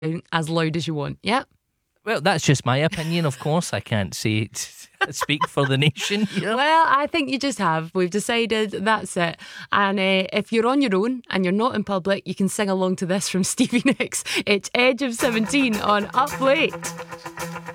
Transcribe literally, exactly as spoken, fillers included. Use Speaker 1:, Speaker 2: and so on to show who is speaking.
Speaker 1: as loud as you want. Yeah.
Speaker 2: Well, that's just my opinion. Of course, I can't say it, speak for the nation here.
Speaker 1: Well, I think you just have. We've decided that's it. And uh, if you're on your own and you're not in public, you can sing along to this from Stevie Nicks. It's Edge of seventeen on Up Late.